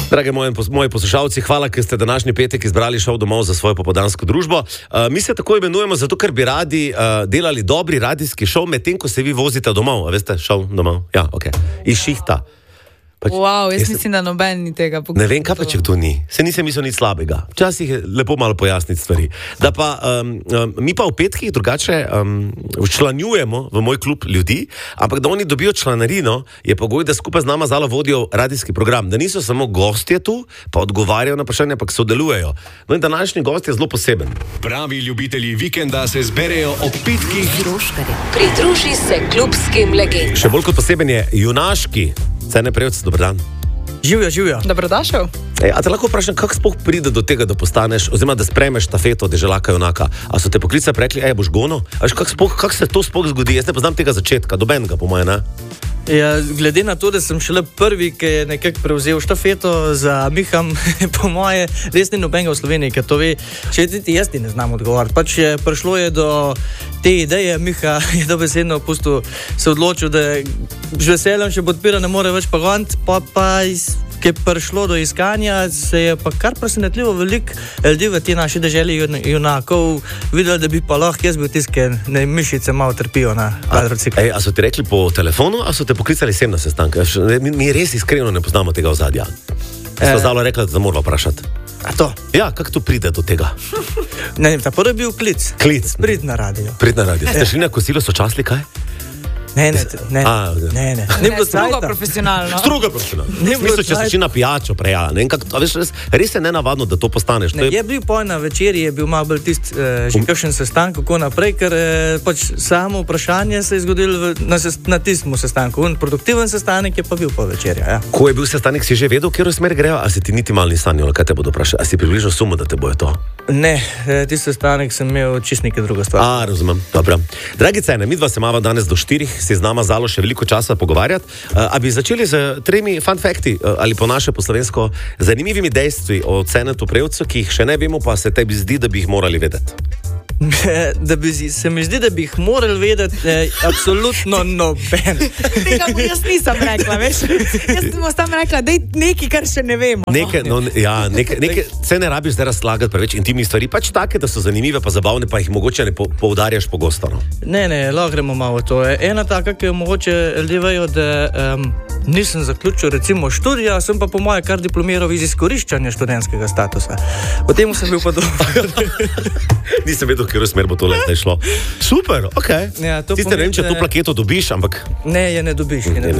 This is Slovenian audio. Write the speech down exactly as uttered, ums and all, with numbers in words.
Drage moje, moji poslušalci, hvala, ker ste današnji petek izbrali šov domov za svojo popoldansko družbo. Uh, mi se tako imenujemo zato, ker bi radi uh, delali dobri radijski šov, medtem ko se vi vozite domov. A veste, šov domov? Ja, ok. Iz šihta. Pač, wow, jaz jaz mislim, da noben ni tega poklica. Ne vem, kaj pa, če to ni. Se nisem mislil nič slabega. Včasih je lepo malo pojasniti stvari. Da pa, um, um, mi pa v petkih drugače um, včlanjujemo v moj klub ljudi, ampak da oni dobijo članarino, je pogoj, da skupaj z nama zalo vodijo radijski program. Da niso samo gostje tu, pa odgovarjajo na vprašanja, ampak sodelujejo. No in današnji gost je zelo poseben. Pravi ljubitelji vikenda se zberejo ob petkih. Pridruži se klubskim legendam. Še bolj kot poseben je junaški. Cene prejevce, dober dan. Živijo, živijo. Dobrodošel. Ej, a te lahko vprašam, kako sploh pride do tega, da postaneš, oziroma da spremeš štafeto deželaka junaka? A so te poklice rekli, ej, boš gono? A veš, kako kak se to sploh zgodi? Jaz ne poznam tega začetka, dobenega, po moje, ne? Ja, glede na to, da sem šele prvi, ki je nekako prevzel štafeto za Miham, po moje, res ni nobenega v Sloveniji, ker to ve, če ti jaz ti ne znam odgovoriti. Pač je, prišlo je do te ideje, Miha je dobesedno pustil, se odločil, da z veseljem še podpira, ne more več pa goniti, pa pa iz, ki je prišlo do iskanja, se je pa kar presenetljivo veliko ljudi v te naši deželi junakov videli, da bi pa lahko jaz bil tisk, ker ne mišice malo trpijo na kvadrociklu. Ej, a so ti rekli po telefonu, a so te poklicali sem na sestanke? Mi, mi res iskreno ne poznamo tega ozadja. Jaz pa zalo rekla, da moramo vprašati. A to? Ja, kako to pride do tega? Ne, ta prvi je bil klic. Klic. Prid na radio. Prid na radio. Ste šli na kosilo sočasli, kaj? Ne, ne, ne, A, okay. ne, ne. Ne, strogo profesionalno. Strogo profesionalno. Ne, Smisel, če si šli na pijačo prej, ja. Ne vem, kako, a veš, res, res je nenavadno, da to postaneš. Ne, to je... je bil poj na večeri, je bil malo bolj tist, eh, že kakšen sestank, kako naprej, ker eh, pač samo vprašanje se je zgodilo v, na, na tistem sestanku. Un produktiven sestanek je pa bil po večeri, ja. Ko je bil sestanek, si že vedel, kjer v smer grejo, a si ti niti malo ni sanjalo, kaj te bodo vprašali? A si približal sumo, da te bojo to? Ne, eh, tisti sestanek sem imel čist neke druga stvar. A, razumem, dobro. Dragi cene, mi dva se mava danes do štirih, si z nama zalo še veliko časa pogovarjati. Uh, a bi začeli z tremi fun facti, uh, ali po naše po slovensko, zanimivimi dejstvi o Cenetu Prevcu, ki jih še ne vemo, pa se tebi zdi, da bi jih morali vedeti. Da bi, se mi zdi, da bi jih morali vedeti, eh, absolutno noben. Tega mu jaz nisem rekla, veš. Jaz sem tam rekla, da je nekaj, kar še ne vemo. Nekaj, no, ja, nekaj, nekaj, se ne rabiš zdaj razlagati preveč intimnih stvari, pač take, da so zanimive pa zabavne, pa jih mogoče ne po, poudarjaš pogosto. No. Ne, ne, lahko gremo malo to. Ena taka, ki jo mogoče ljudje vejo, da um, nisem zaključil recimo študija, sem pa po moje kar diplomiral iz izkoriščanja študentskega statusa. O tem sem bil pa dober. Nisem vedel, kjer v smer bo to leta šlo. Super, okej. Okay. Ja, Tiste ne vem, če to plaketo dobiš, ampak... Ne, je ne dobiš. Je ne, ne